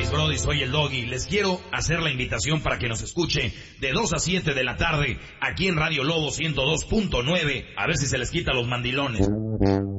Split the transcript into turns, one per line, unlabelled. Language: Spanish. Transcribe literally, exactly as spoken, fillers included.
mis brody, soy el Doggy. Les quiero hacer la invitación para que nos escuche de dos a siete de la tarde aquí en Radio Lobo ciento dos punto nueve. A ver si se les quita los mandilones.